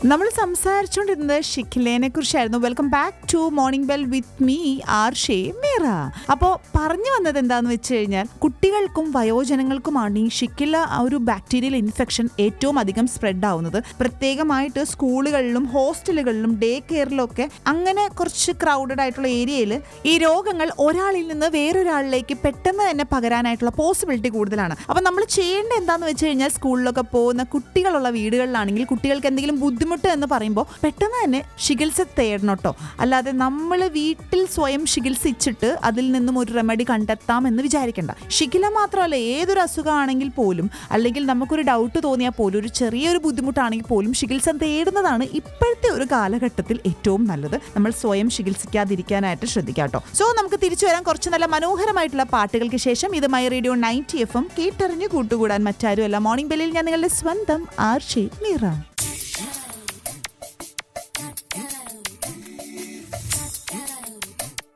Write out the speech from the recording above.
നമ്മൾ സംസാരിച്ചുകൊണ്ടിരുന്നത് ഷിഖിലേനെ കുറിച്ചായിരുന്നു. Welcome back to morning bell with me ആർഷേ Meera. അപ്പോൾ പറഞ്ഞു വന്നത് എന്താന്ന് വെച്ച് കഴിഞ്ഞാൽ കുട്ടികൾക്കും വയോജനങ്ങൾക്കുമാണ് ഈ ഷിഖില ഒരു ബാക്ടീരിയൽ ഇൻഫെക്ഷൻ ഏറ്റവും അധികം സ്പ്രെഡ് ആവുന്നത്. പ്രത്യേകമായിട്ട് സ്കൂളുകളിലും ഹോസ്റ്റലുകളിലും ഡേ കെയറിലും ഒക്കെ അങ്ങനെ കുറച്ച് ക്രൗഡഡ് ആയിട്ടുള്ള ഏരിയയിൽ ഈ രോഗങ്ങൾ ഒരാളിൽ നിന്ന് വേറൊരാളിലേക്ക് പെട്ടെന്ന് തന്നെ പകരാനായിട്ടുള്ള പോസിബിലിറ്റി കൂടുതലാണ്. അപ്പം നമ്മൾ ചെയ്യേണ്ടത് എന്താണെന്ന് വെച്ച് കഴിഞ്ഞാൽ സ്കൂളിലൊക്കെ പോകുന്ന കുട്ടികളുള്ള വീടുകളിലാണെങ്കിൽ കുട്ടികൾക്ക് എന്തെങ്കിലും ബുദ്ധിമുട്ട് എന്ന് പറയുമ്പോൾ പെട്ടെന്ന് തന്നെ ചികിത്സ തേടണം കേട്ടോ. അല്ലാതെ നമ്മൾ വീട്ടിൽ സ്വയം ചികിത്സിച്ചിട്ട് അതിൽ നിന്നും ഒരു റെമഡി കണ്ടെത്താം എന്ന് വിചാരിക്കേണ്ട. ഷിഗില മാത്രമല്ല, ഏതൊരു അസുഖമാണെങ്കിൽ പോലും അല്ലെങ്കിൽ നമുക്കൊരു ഡൗട്ട് തോന്നിയാൽ പോലും ഒരു ചെറിയൊരു ബുദ്ധിമുട്ടാണെങ്കിൽ പോലും ചികിത്സ തേടുന്നതാണ് ഇപ്പോഴത്തെ ഒരു കാലഘട്ടത്തിൽ ഏറ്റവും നല്ലത്. നമ്മൾ സ്വയം ചികിത്സിക്കാതിരിക്കാനായിട്ട് ശ്രദ്ധിക്കാം കേട്ടോ. സോ നമുക്ക് തിരിച്ചു വരാൻ കുറച്ച് നല്ല മനോഹരമായിട്ടുള്ള പാട്ടുകൾക്ക് ശേഷം. ഇത് മൈ റേഡിയോ 90 FM കേട്ടറിഞ്ഞ് കൂട്ടുകൂടാൻ മറ്റാരുമല്ല. മോർണിംഗ് ബെല്ലിൽ ഞാൻ നിങ്ങളുടെ സ്വന്തം ആർഷേ മീറ.